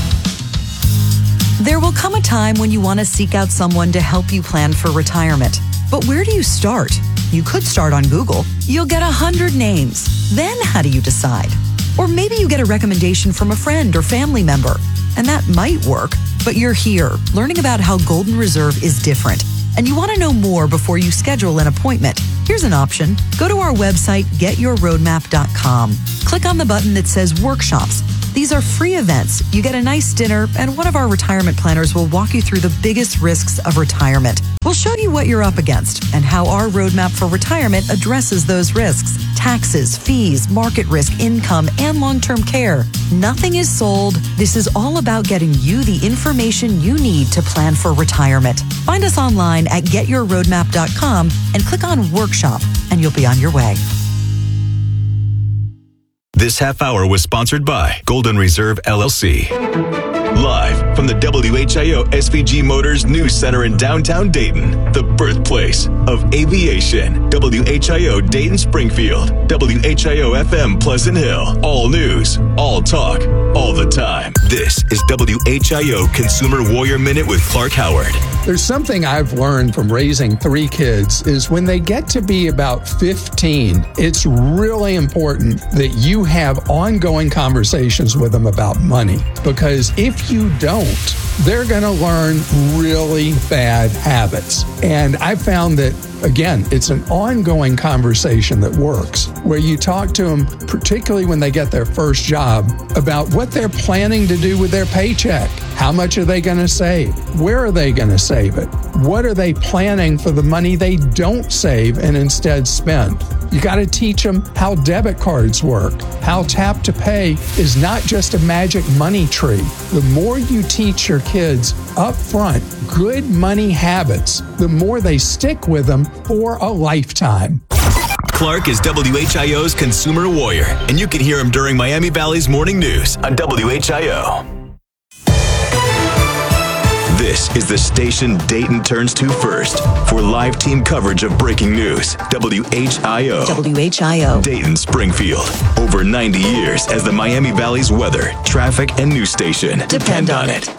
Speaker 4: There will come a time when you want to seek out someone to help you plan for retirement. But where do you start? You could start on Google. You'll get 100 names. Then how do you decide? Or maybe you get a recommendation from a friend or family member, and that might work, but you're here learning about how Golden Reserve is different, and you want to know more before you schedule an appointment. Here's an option. Go to our website, getyourroadmap.com. Click on the button that says Workshops. These are free events. You get a nice dinner, and one of our retirement planners will walk you through the biggest risks of retirement. We'll show you what you're up against and how our roadmap for retirement addresses those risks. Taxes, fees, market risk, income, and long-term care. Nothing is sold. This is all about getting you the information you need to plan for retirement. Find us online at getyourroadmap.com and click on Workshop, and you'll be on your way.
Speaker 7: This half hour was sponsored by Golden Reserve LLC. Live from the WHIO SVG Motors News Center in downtown Dayton, the birthplace of aviation. WHIO Dayton Springfield, WHIO FM Pleasant Hill. All news, all talk, all the time. This is WHIO Consumer Warrior Minute with Clark Howard.
Speaker 8: There's something I've learned from raising 3 kids is when they get to be about 15, it's really important that you have ongoing conversations with them about money. Because if you don't, they're going to learn really bad habits. And I found that, again, it's an ongoing conversation that works, where you talk to them, particularly when they get their first job, about what they're planning to do with their paycheck. How much are they going to save? Where are they going to save it? What are they planning for the money they don't save and instead spend? You got to teach them how debit cards work, how tap to pay is not just a magic money tree. The more you teach your kids up front good money habits, the more they stick with them for a lifetime.
Speaker 7: Clark is WHIO's Consumer Warrior, and you can hear him during Miami Valley's morning news on WHIO. This is the station Dayton turns to first for live team coverage of breaking news. WHIO.
Speaker 4: WHIO.
Speaker 7: Dayton, Springfield. Over 90 years as the Miami Valley's weather, traffic, and news station. Depend on it.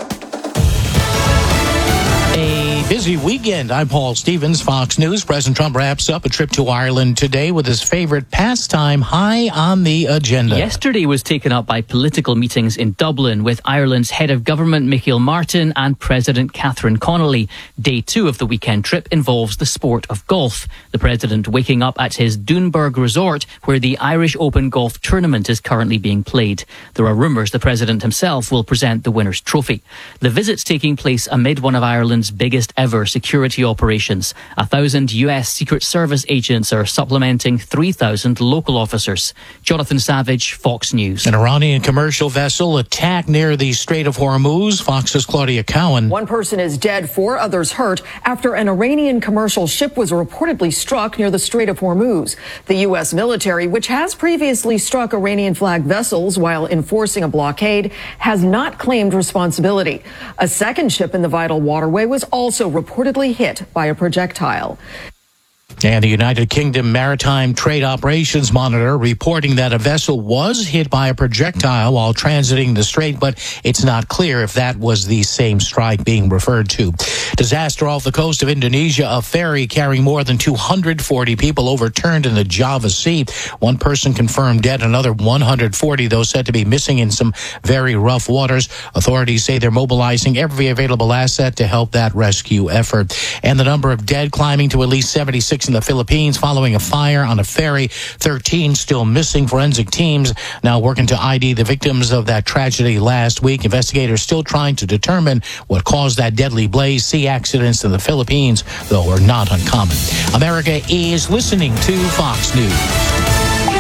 Speaker 9: A busy weekend. I'm Paul Stevens, Fox News. President Trump wraps up a trip to Ireland today with his favorite pastime high on the agenda.
Speaker 10: Yesterday was taken up by political meetings in Dublin with Ireland's head of government, Michael Martin, and President Catherine Connolly. Day 2 of the weekend trip involves the sport of golf. The president waking up at his Doonburg resort, where the Irish Open golf tournament is currently being played. There are rumours the president himself will present the winner's trophy. The visit's taking place amid one of Ireland's biggest ever security operations. 1,000 US Secret Service agents are supplementing 3,000 local officers. Jonathan Savage, Fox News.
Speaker 9: An Iranian commercial vessel attacked near the Strait of Hormuz. Fox's Claudia Cowan.
Speaker 11: 1 person is dead, 4 others hurt after an Iranian commercial ship was reportedly struck near the Strait of Hormuz. The U.S. military, which has previously struck Iranian-flagged vessels while enforcing a blockade, has not claimed responsibility. A second ship in the vital waterway was also reportedly hit by a projectile.
Speaker 9: And the United Kingdom Maritime Trade Operations Monitor reporting that a vessel was hit by a projectile while transiting the strait, but it's not clear if that was the same strike being referred to. Disaster off the coast of Indonesia. A ferry carrying more than 240 people overturned in the Java Sea. 1 person confirmed dead, another 140, those said to be missing in some very rough waters. Authorities say they're mobilizing every available asset to help that rescue effort. And the number of dead climbing to at least 76 in the Philippines following a fire on a ferry. 13 still missing. Forensic teams now working to ID the victims of that tragedy last week. Investigators still trying to determine what caused that deadly blaze. Sea accidents in the Philippines, though, are not uncommon. America is listening to Fox News.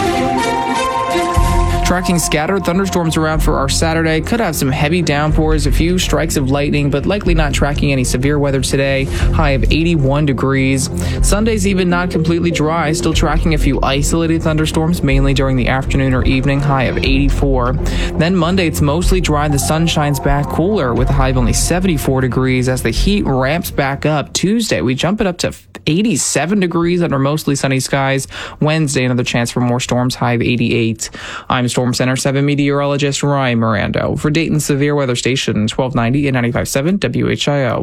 Speaker 12: Tracking scattered thunderstorms around for our Saturday. Could have some heavy downpours, a few strikes of lightning, but likely not tracking any severe weather today. High of 81 degrees. Sunday's even not completely dry. Still tracking a few isolated thunderstorms, mainly during the afternoon or evening. High of 84. Then Monday, it's mostly dry. The sun shines back cooler with a high of only 74 degrees as the heat ramps back up. Tuesday, we jump it up to 87 degrees under mostly sunny skies. Wednesday, another chance for more storms. High of 88. I'm Storm Center 7 meteorologist Ryan Mirando for Dayton Severe Weather Station 1290 and 95.7 WHIO.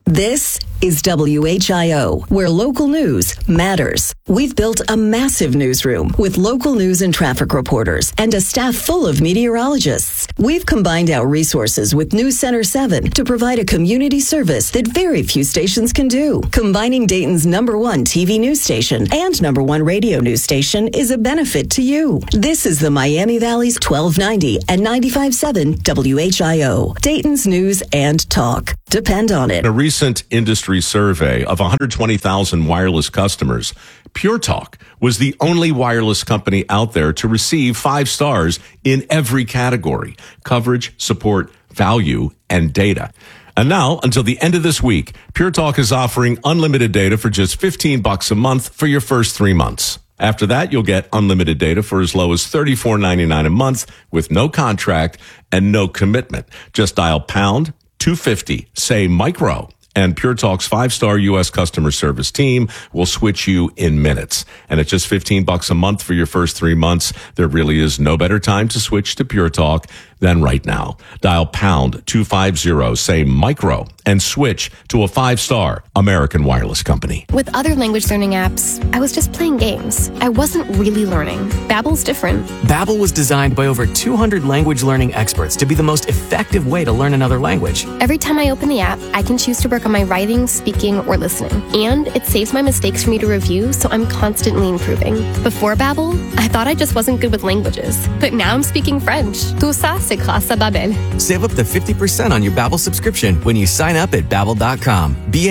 Speaker 13: This is WHIO, where local news matters. We've built a massive newsroom with local news and traffic reporters and a staff full of meteorologists. We've combined our resources with News Center 7 to provide a community service that very few stations can do. Combining Dayton's #1 TV news station and #1 radio news station is a benefit to you. This is the Miami Valley's 1290 and 95.7 WHIO, Dayton's news and talk. Depend on it.
Speaker 14: In a recent industry survey of 120,000 wireless customers, Pure Talk was the only wireless company out there to receive 5 stars in every category: coverage, support, value, and data. And now, until the end of this week, Pure Talk is offering unlimited data for just $15 a month for your first 3 months. After that, you'll get unlimited data for as low as $34.99 a month with no contract and no commitment. Just dial pound 250, say micro, and Pure Talk's 5-star U.S. customer service team will switch you in minutes. And at just $15 a month for your first 3 months, there really is no better time to switch to Pure Talk than right now. Dial pound 250, say micro, and switch to a 5-star American wireless company.
Speaker 15: With other language learning apps, I was just playing games. I wasn't really learning. Babbel's different.
Speaker 16: Babbel was designed by over 200 language learning experts to be the most effective way to learn another language.
Speaker 15: Every time I open the app, I can choose to work on my writing, speaking, or listening. And it saves my mistakes for me to review, so I'm constantly improving. Before Babbel, I thought I just wasn't good with languages. But now I'm speaking French. Tout ça, c'est grâce à Babbel.
Speaker 16: Save up to 50% on your Babbel subscription when you sign up at Babbel.com.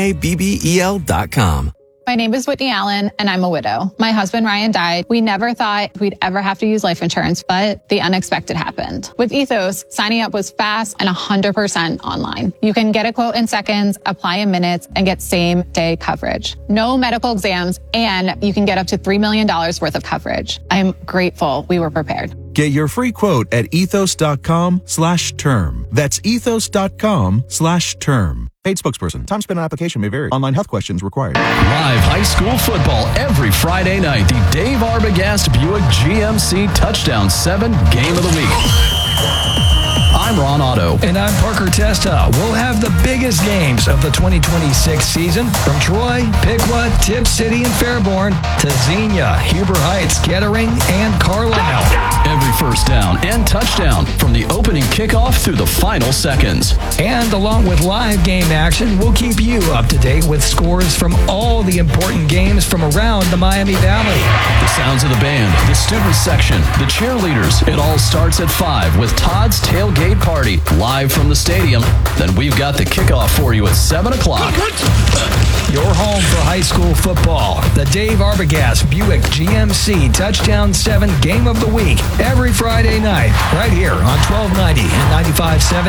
Speaker 16: Babbel.com.
Speaker 17: My name is Whitney Allen, and I'm a widow. My husband, Ryan, died. We never thought we'd ever have to use life insurance, but the unexpected happened. With Ethos, signing up was fast and 100% online. You can get a quote in seconds, apply in minutes, and get same-day coverage. No medical exams, and you can get up to $3 million worth of coverage. I'm grateful we were prepared.
Speaker 18: Get your free quote at ethos.com/term. That's ethos.com/term. Paid spokesperson. Time spent on application may vary. Online health questions required.
Speaker 19: Live high school football every Friday night. The Dave Arbogast Buick GMC Touchdown 7 Game of the Week. I'm Ron Otto.
Speaker 20: And I'm Parker Testa. We'll have the biggest games of the 2026 season from Troy, Piqua, Tipp City, and Fairborn to Xenia, Huber Heights, Kettering, and Carlisle.
Speaker 19: Every first down and touchdown from the opening kickoff through the final seconds.
Speaker 20: And along with live game action, we'll keep you up to date with scores from all the important games from around the Miami Valley.
Speaker 19: The sounds of the band, the student section, the cheerleaders. It all starts at 5 with Todd's Tailgate Party live from the stadium. Then we've got the kickoff for you at 7 o'clock.
Speaker 20: Your home for high school football. The Dave Arbogast Buick GMC Touchdown 7 Game of the Week. Every Friday night, right here on 1290 and 95.7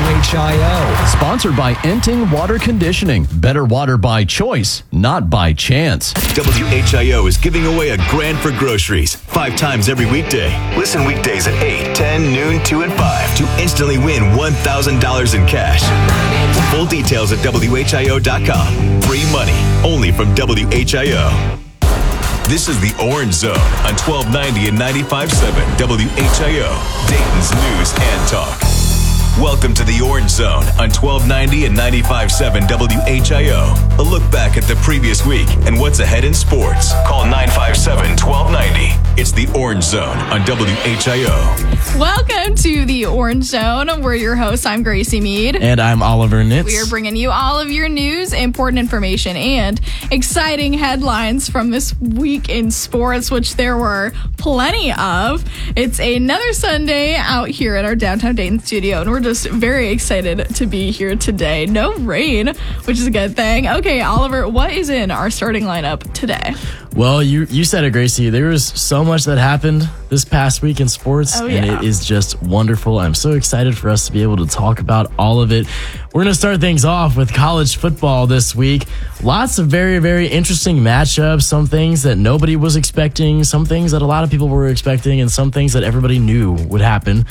Speaker 20: WHIO.
Speaker 19: Sponsored by Enting Water Conditioning. Better water by choice, not by chance.
Speaker 7: WHIO is giving away a grand for groceries 5 times every weekday. Listen weekdays at 8, 10, noon, 2, and 5 to instantly win $1,000 in cash. Full details at WHIO.com. Free money only from WHIO. This is the Orange Zone on 1290 and 95.7 WHIO, Dayton's news and talk. Welcome to the Orange Zone on 1290 and 95.7 WHIO. A look back at the previous week and what's ahead in sports. Call 957-1290. It's the Orange Zone on WHIO.
Speaker 21: Welcome to the Orange Zone. We're your hosts. I'm Gracie Mead.
Speaker 22: And I'm Oliver Nitz.
Speaker 21: We are bringing you all of your news, important information, and exciting headlines from this week in sports, which there were plenty of. It's another Sunday out here at our downtown Dayton studio, and we're just very excited to be here today. No rain, which is a good thing. Okay, Oliver, what is in our starting lineup today?
Speaker 22: Well, you said it, Gracie. There was so much that happened this past week in sports, and it is just wonderful. I'm so excited for us to be able to talk about all of it. We're going to start things off with college football this week. Lots of very, very interesting matchups, some things that nobody was expecting, some things that a lot of people were expecting, and some things that everybody knew would happen.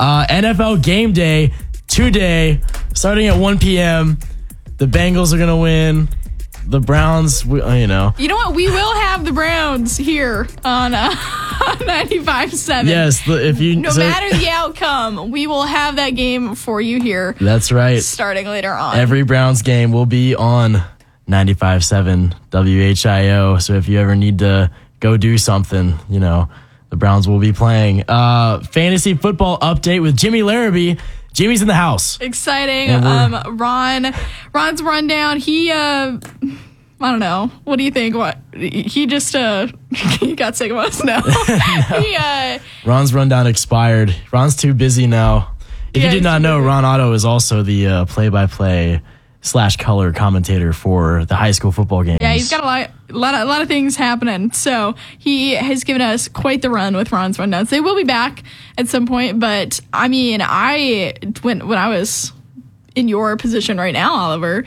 Speaker 22: NFL game day today, starting at 1 p.m. The Bengals are going to win. the Browns, you know.
Speaker 21: You know what? We will have the Browns here on 95.7.
Speaker 22: Yes,
Speaker 21: no matter the outcome, we will have that game for you here.
Speaker 22: That's right.
Speaker 21: Starting later on.
Speaker 22: Every Browns game will be on 95.7 WHIO. So if you ever need to go do something, you know, the Browns will be playing. Fantasy football update with Jimmy Larrabee. Jimmy's in the house.
Speaker 21: Exciting. Ron's rundown. He, I don't know. What do you think? What? He just, he got sick of us now.
Speaker 22: No. Ron's rundown expired. Ron's too busy now. If you did not know, Ron Otto is also the play-by-play / color commentator for the high school football games.
Speaker 21: Yeah, he's got a lot of things happening. So he has given us quite the run with Ron's rundowns. They will be back at some point, but I mean, when I was in your position right now, Oliver,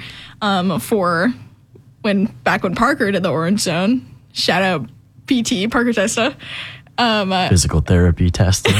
Speaker 21: when Parker did the Orange Zone, shout out PT Parker Testa,
Speaker 22: physical therapy testing.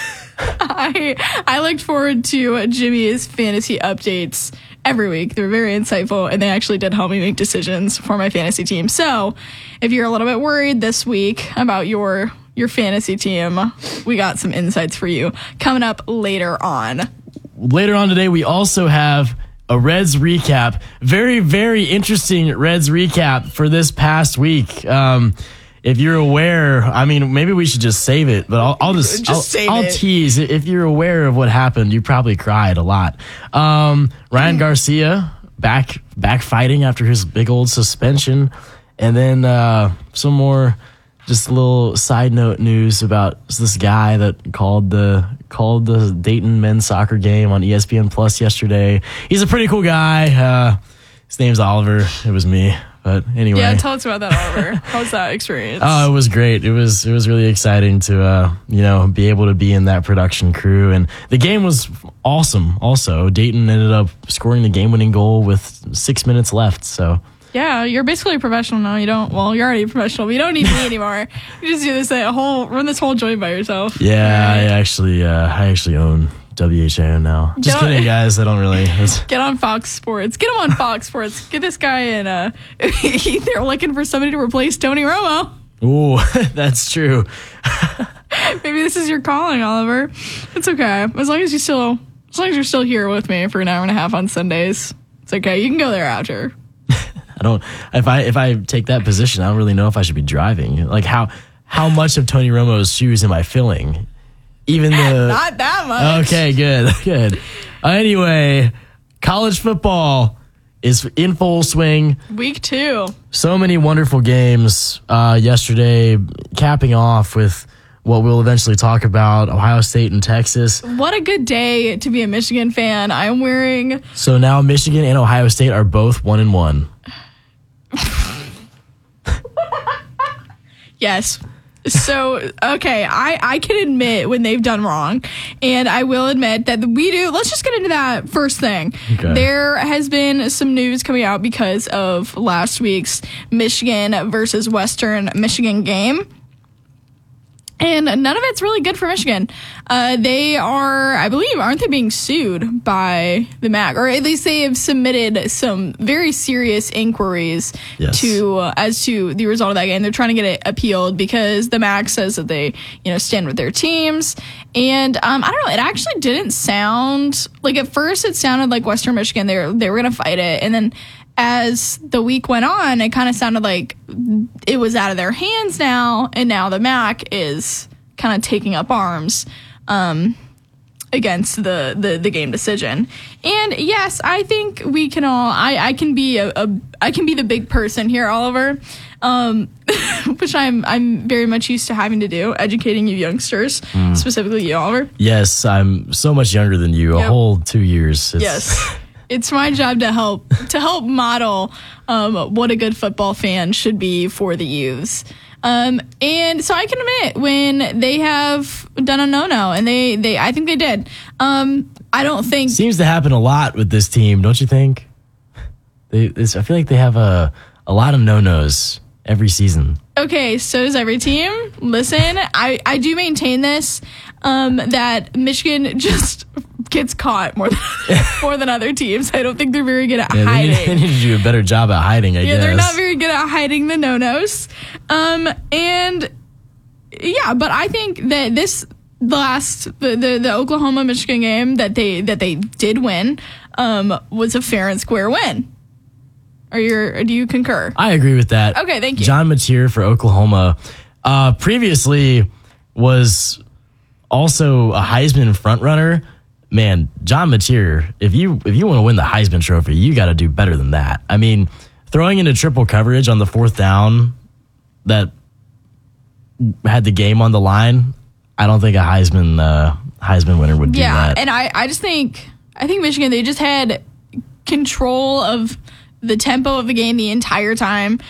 Speaker 21: I looked forward to Jimmy's fantasy updates every week. They were very insightful, and they actually did help me make decisions for my fantasy team. So if you're a little bit worried this week about your fantasy team, we got some insights for you coming up later on.
Speaker 22: Later on today, we also have a Reds recap. Very, very interesting Reds recap for this past week. If you're aware, I mean, maybe we should just save it, but I'll tease. If you're aware of what happened, you probably cried a lot. Ryan Garcia back fighting after his big old suspension, and then some more just a little side note news about this guy that called the Dayton men's soccer game on ESPN Plus yesterday. He's a pretty cool guy. His name's Oliver. It was me. But anyway.
Speaker 21: Yeah, tell us about that, Oliver. How was that experience?
Speaker 22: Oh, it was great. It was really exciting to be able to be in that production crew, and the game was awesome. Also, Dayton ended up scoring the game-winning goal with 6 minutes left. So
Speaker 21: yeah, you're basically a professional now. You're already a professional, but you don't need me anymore. You just do this run this whole joint by yourself.
Speaker 22: Yeah, right. I actually own WHIO now. Just kidding, guys. I don't really.
Speaker 21: Get on Fox Sports. Get him on Fox Sports. Get this guy in. They're looking for somebody to replace Tony Romo.
Speaker 22: Ooh, that's true.
Speaker 21: Maybe this is your calling, Oliver. It's okay. As long as you're still here with me for an hour and a half on Sundays, it's okay. You can go there after.
Speaker 22: If I take that position, I don't really know if I should be driving. Like how much of Tony Romo's shoes am I filling? Even
Speaker 21: not that much.
Speaker 22: Okay, good. Anyway, college football is in full swing.
Speaker 21: Week 2.
Speaker 22: So many wonderful games yesterday, capping off with what we'll eventually talk about, Ohio State and Texas.
Speaker 21: What a good day to be a Michigan fan. I'm wearing...
Speaker 22: So now Michigan and Ohio State are both 1-1.
Speaker 21: Yes. So, okay, I can admit when they've done wrong, and I will admit that let's just get into that first thing. Okay. There has been some news coming out because of last week's Michigan versus Western Michigan game. And none of it's really good for Michigan. They are, I believe, aren't they being sued by the MAC? Or at least they have submitted some very serious inquiries as to the result of that game. They're trying to get it appealed because the MAC says that they, stand with their teams. And I don't know, it actually didn't sound like, at first it sounded like Western Michigan, they were going to fight it. And then as the week went on, it kind of sounded like it was out of their hands now, and now the MAC is kind of taking up arms against the game decision. And yes, I think we can all. I can be I can be the big person here, Oliver, which I'm very much used to having to do, educating you youngsters, specifically you, Oliver.
Speaker 22: Yes, I'm so much younger than you, a whole 2 years.
Speaker 21: Yes. It's my job to help model what a good football fan should be for the youths. And so I can admit when they have done a no-no, and I think they did. I don't think
Speaker 22: seems to happen a lot with this team, don't you think? I feel like they have a lot of no-nos every season.
Speaker 21: Okay, so is every team. Listen, I do maintain this, that Michigan just gets caught more than other teams. I don't think they're very good at hiding.
Speaker 22: They need to do a better job at hiding, I guess.
Speaker 21: They're not very good at hiding the no-nos. And yeah, but I think that the Oklahoma-Michigan game that they did win was a fair and square win. Do you concur?
Speaker 22: I agree with that.
Speaker 21: Okay, thank you.
Speaker 22: John Mateer for Oklahoma previously was also a Heisman frontrunner. Man, John Mateer, if you want to win the Heisman Trophy, you got to do better than that. I mean, throwing into triple coverage on the 4th down that had the game on the line, I don't think a Heisman winner would do that.
Speaker 21: Yeah, and I think Michigan, they just had control of the tempo of the game the entire time.